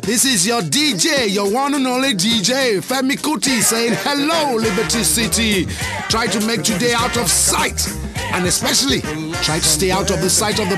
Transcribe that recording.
This is your DJ, your one and only DJ, Femi Kuti, saying hello, Liberty City. Try to make today out of sight, and especially try to stay out of the sight of the